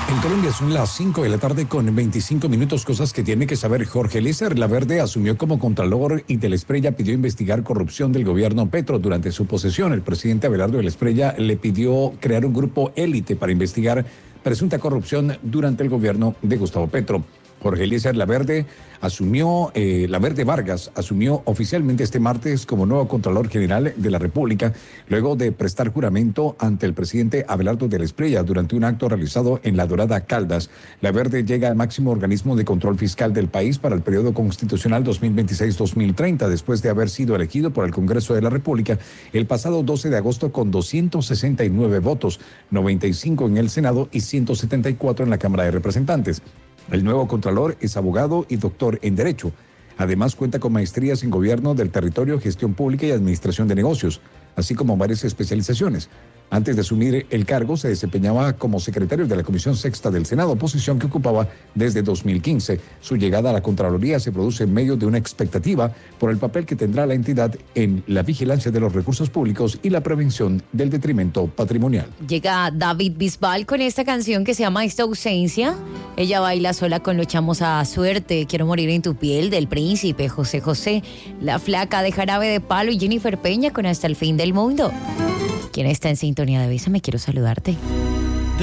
En Colombia son las 5 de la tarde con 25 minutos, cosas que tiene que saber. Jorge Eliezer Laverde asumió como contralor y Del Esprella pidió investigar corrupción del gobierno Petro durante su posesión. El presidente Abelardo Del Esprella le pidió crear un grupo élite para investigar presunta corrupción durante el gobierno de Gustavo Petro. Jorge Eliezer Laverde Vargas asumió oficialmente este martes como nuevo Contralor General de la República, luego de prestar juramento ante el presidente Abelardo Del Esprella durante un acto realizado en La Dorada, Caldas. Laverde llega al máximo organismo de control fiscal del país para el periodo constitucional 2026-2030, después de haber sido elegido por el Congreso de la República el pasado 12 de agosto con 269 votos, 95 en el Senado y 174 en la Cámara de Representantes. El nuevo Contralor es abogado y doctor en Derecho. Además, cuenta con maestrías en Gobierno del Territorio, Gestión Pública y Administración de Negocios, así como varias especializaciones. Antes de asumir el cargo, se desempeñaba como secretario de la Comisión Sexta del Senado, posición que ocupaba desde 2015. Su llegada a la Contraloría se produce en medio de una expectativa por el papel que tendrá la entidad en la vigilancia de los recursos públicos y la prevención del detrimento patrimonial. Llega David Bisbal con esta canción que se llama Esta ausencia. Ella baila sola con Lo echamos a suerte, Quiero morir en tu piel, del Príncipe, José José, La Flaca de Jarabe de Palo y Jennifer Peña con Hasta el fin del mundo. ¿Quién está en sintonía de Avísame? Quiero saludarte.